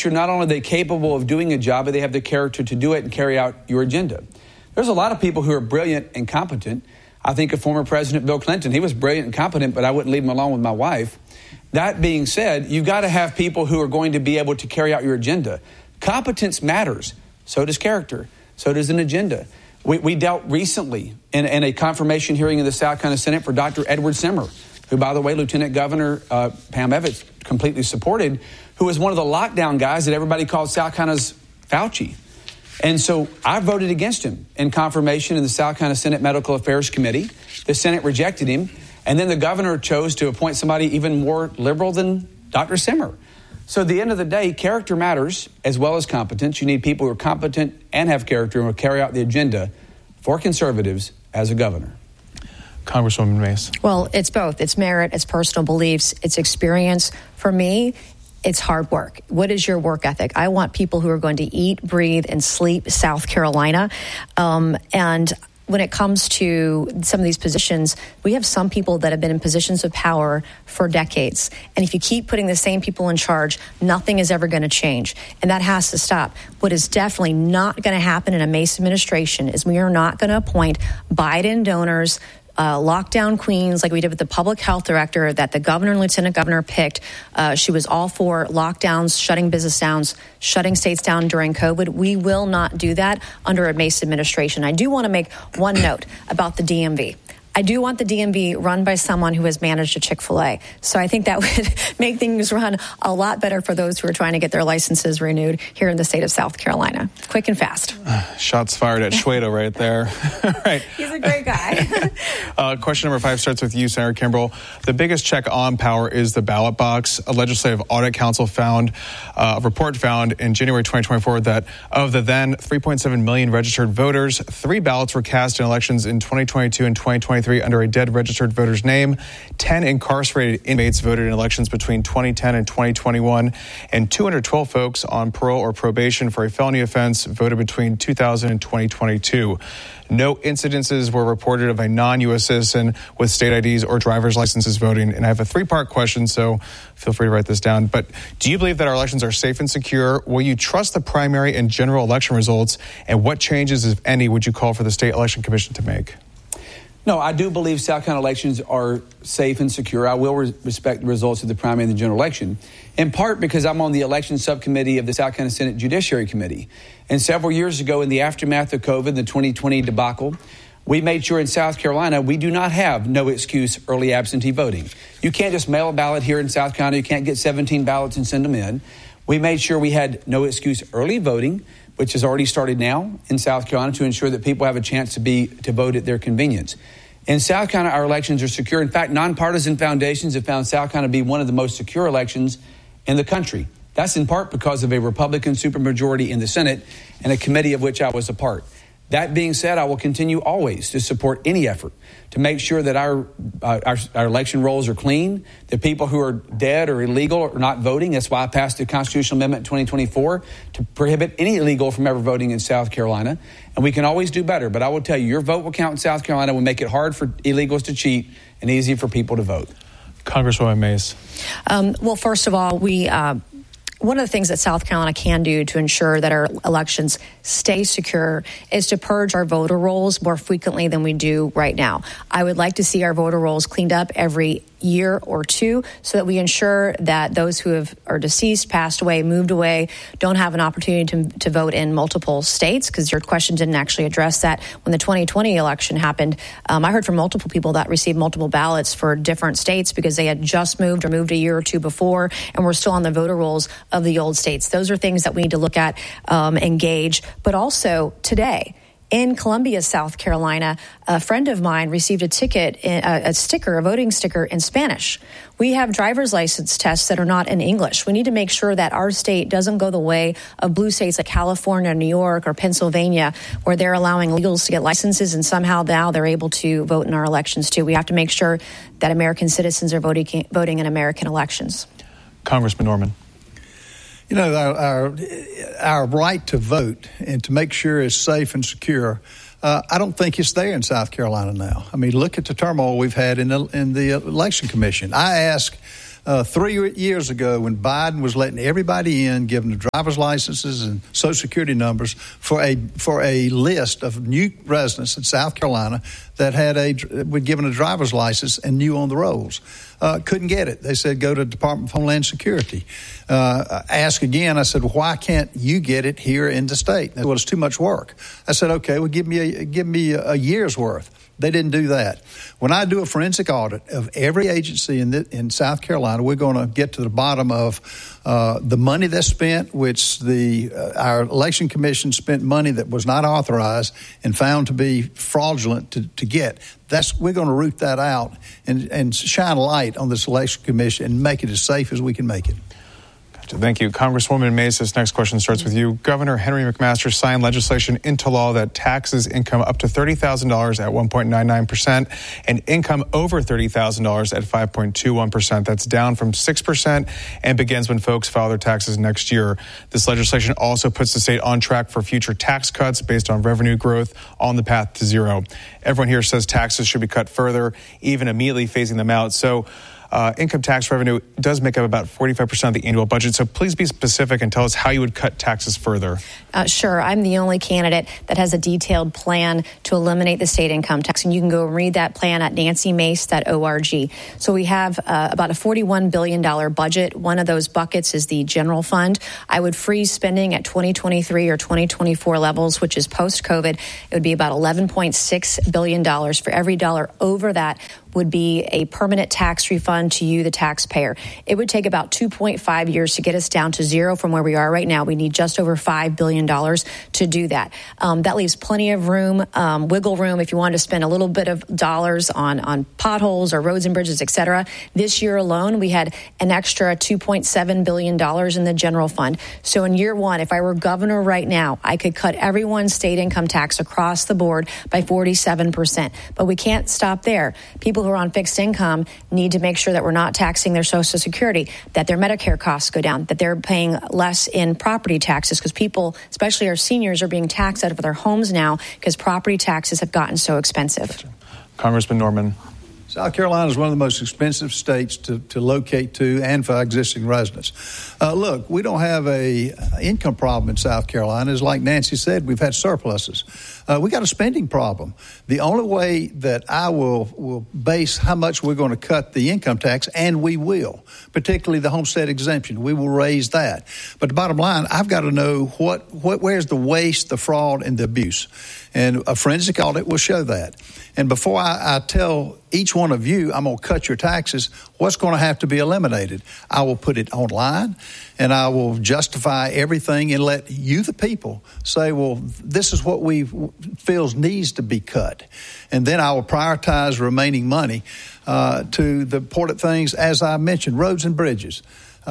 sure not only are they capable of doing a job, but they have the character to do it and carry out your agenda. There's a lot of people who are brilliant and competent. I think of former President Bill Clinton. He was brilliant and competent, but I wouldn't leave him alone with my wife. That being said, you've got to have people who are going to be able to carry out your agenda. Competence matters. So does character. So does an agenda. We dealt recently in a confirmation hearing in the South Carolina Senate for Dr. Edward Simmer, who, by the way, Lieutenant Governor Pam Evans completely supported, who was one of the lockdown guys that everybody called South Carolina's Fauci. And so I voted against him in confirmation in the South Carolina Senate Medical Affairs Committee. The Senate rejected him. And then the governor chose to appoint somebody even more liberal than Dr. Simmer. So at the end of the day, character matters as well as competence. You need people who are competent and have character and will carry out the agenda for conservatives as a governor. Congresswoman Mace. Well, it's both. It's merit, it's personal beliefs, it's experience. For me, it's hard work. What is your work ethic? I want people who are going to eat, breathe, and sleep South Carolina. And when it comes to some of these positions, we have some people that have been in positions of power for decades. And if you keep putting the same people in charge, nothing is ever going to change. And that has to stop. What is definitely not going to happen in a Mace administration is we are not going to appoint Biden donors, lockdown queens like we did with the public health director that the governor and lieutenant governor picked. She was all for lockdowns, shutting business down, shutting states down during COVID. We will not do that under a Mace administration. I do want to make one note about the DMV. I do want the DMV run by someone who has managed a Chick-fil-A. So I think that would make things run a lot better for those who are trying to get their licenses renewed here in the state of South Carolina. Quick and fast. Shots fired at Shwedo right there. Right. He's a great guy. Question number 5 starts with you, Senator Kimbrell. The biggest check on power is the ballot box. A Legislative Audit Council a report found in January 2024 that of the then 3.7 million registered voters, 3 ballots were cast in elections in 2022 and 2023 under a dead registered voter's name. 10 incarcerated inmates voted in elections between 2010 and 2021, and 212 folks on parole or probation for a felony offense voted between 2000 and 2022. No incidences were reported of a non-U.S. citizen with state IDs or driver's licenses voting. And I have a 3-part question, so feel free to write this down. But do you believe that our elections are safe and secure? Will you trust the primary and general election results? And what changes, if any, would you call for the State Election Commission to make? No, I do believe South Carolina elections are safe and secure. I will respect the results of the primary and the general election, in part because I'm on the election subcommittee of the South Carolina Senate Judiciary Committee. And several years ago, in the aftermath of COVID, the 2020 debacle, we made sure in South Carolina we do not have no excuse early absentee voting. You can't just mail a ballot here in South Carolina. You can't get 17 ballots and send them in. We made sure we had no excuse early voting, which has already started now in South Carolina to ensure that people have a chance to vote at their convenience. In South Carolina, our elections are secure. In fact, nonpartisan foundations have found South Carolina to be one of the most secure elections in the country. That's in part because of a Republican supermajority in the Senate and a committee of which I was a part. That being said, I will continue always to support any effort to make sure that our election rolls are clean, that people who are dead or illegal are not voting. That's why I passed the constitutional amendment in 2024 to prohibit any illegal from ever voting in South Carolina. And we can always do better. But I will tell you, your vote will count in South Carolina. Will make it hard for illegals to cheat and easy for people to vote. Congresswoman Mace. Well, first of all, one of the things that South Carolina can do to ensure that our elections stay secure is to purge our voter rolls more frequently than we do right now. I would like to see our voter rolls cleaned up every year or two so that we ensure that those who are deceased, passed away, moved away, don't have an opportunity to vote in multiple states, because your question didn't actually address that. When the 2020 election happened, I heard from multiple people that received multiple ballots for different states because they had just moved or moved a year or two before and were still on the voter rolls of the old states. Those are things that we need to look at, engage. But also today, in Columbia, South Carolina, a friend of mine received a voting sticker in Spanish. We have driver's license tests that are not in English. We need to make sure that our state doesn't go the way of blue states like California, New York, or Pennsylvania, where they're allowing illegals to get licenses and somehow now they're able to vote in our elections too. We have to make sure that American citizens are voting in American elections. Congressman Norman. You know, our right to vote and to make sure it's safe and secure, I don't think it's there in South Carolina now. I mean, look at the turmoil we've had in the Election Commission. I asked 3 years ago when Biden was letting everybody in, giving the driver's licenses and Social Security numbers for a list of new residents in South Carolina that were given a driver's license and new on the rolls. Couldn't get it. They said, go to the Department of Homeland Security. Ask again. I said, well, why can't you get it here in the state? Well, it's too much work. I said, okay, well, give me a year's worth. They didn't do that. When I do a forensic audit of every agency in South Carolina, we're going to get to the bottom of the money that's spent, which our election commission spent money that was not authorized and found to be fraudulent to get. We're going to root that out and shine a light on this election commission and make it as safe as we can make it. Thank you. Congresswoman Mace, this next question starts with you. Governor Henry McMaster signed legislation into law that taxes income up to $30,000 at 1.99% and income over $30,000 at 5.21%. That's down from 6% and begins when folks file their taxes next year. This legislation also puts the state on track for future tax cuts based on revenue growth on the path to zero. Everyone here says taxes should be cut further, even immediately phasing them out. So income tax revenue does make up about 45% of the annual budget. So please be specific and tell us how you would cut taxes further. Sure. I'm the only candidate that has a detailed plan to eliminate the state income tax. And you can go read that plan at nancymace.org. So we have about a $41 billion budget. One of those buckets is the general fund. I would freeze spending at 2023 or 2024 levels, which is post-COVID. It would be about $11.6 billion. For every dollar over that would be a permanent tax refund to you, the taxpayer. It would take about 2.5 years to get us down to zero from where we are right now. We need just over $5 billion to do that. That leaves plenty of room, wiggle room, if you want to spend a little bit of dollars on potholes or roads and bridges, et cetera. This year alone, we had an extra $2.7 billion in the general fund. So in year one, if I were governor right now, I could cut everyone's state income tax across the board by 47%. But we can't stop there. People who are on fixed income need to make sure that we're not taxing their Social Security, that their Medicare costs go down, that they're paying less in property taxes, because people, especially our seniors, are being taxed out of their homes now because property taxes have gotten so expensive. Gotcha. Congressman Norman. South Carolina is one of the most expensive states to locate to and for existing residents. Look, we don't have a income problem in South Carolina. As like Nancy said, we've had surpluses. We got a spending problem. The only way that I will base how much we're going to cut the income tax, and we will, particularly the homestead exemption, we will raise that. But the bottom line, I've got to know where's the waste, the fraud, and the abuse. And a forensic audit will show that. And before I tell each one of you, I'm going to cut your taxes, what's going to have to be eliminated? I will put it online, and I will justify everything and let you, the people, say, well, this is what we feel needs to be cut. And then I will prioritize remaining money to the important things, as I mentioned, roads and bridges.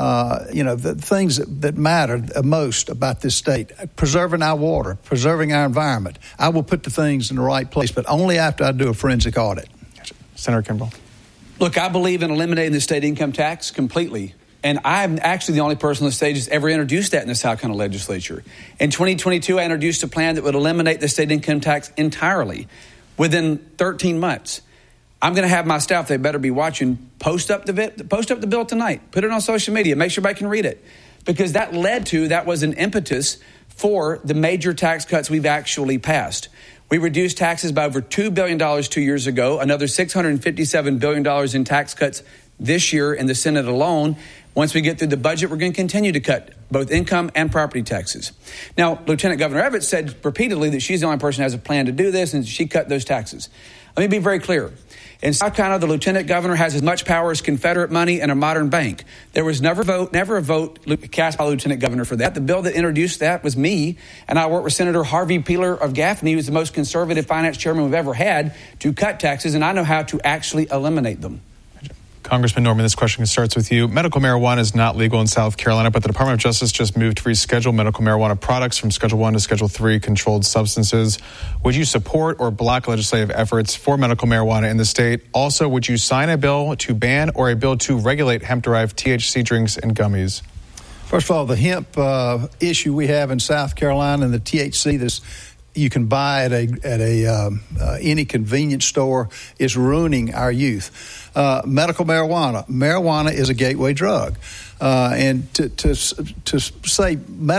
The things that matter most about this state, preserving our water, preserving our environment. I will put the things in the right place, but only after I do a forensic audit. Senator Kimball. Look, I believe in eliminating the state income tax completely. And I'm actually the only person on the stage that's ever introduced that in the South Carolina legislature. In 2022, I introduced a plan that would eliminate the state income tax entirely within 13 months. I'm going to have my staff, they better be watching, post up the bill tonight. Put it on social media. Make sure everybody can read it. Because that was an impetus for the major tax cuts we've actually passed. We reduced taxes by over $2 billion 2 years ago, another $657 billion in tax cuts this year in the Senate alone. Once we get through the budget, we're going to continue to cut both income and property taxes. Now, Lieutenant Governor Evans said repeatedly that she's the only person who has a plan to do this, and she cut those taxes. Let me be very clear. In South Carolina, the lieutenant governor has as much power as Confederate money and a modern bank. There was never a vote cast by the lieutenant governor for that. The bill that introduced that was me, and I worked with Senator Harvey Peeler of Gaffney, who's the most conservative finance chairman we've ever had, to cut taxes, and I know how to actually eliminate them. Congressman Norman, this question starts with you. Medical marijuana is not legal in South Carolina, but the Department of Justice just moved to reschedule medical marijuana products from Schedule 1 to Schedule 3 controlled substances. Would you support or block legislative efforts for medical marijuana in the state? Also, would you sign a bill to ban or a bill to regulate hemp-derived THC drinks and gummies? First of all, the hemp issue we have in South Carolina and the THC that's you can buy at any convenience store is ruining our youth. Medical marijuana is a gateway drug, and to say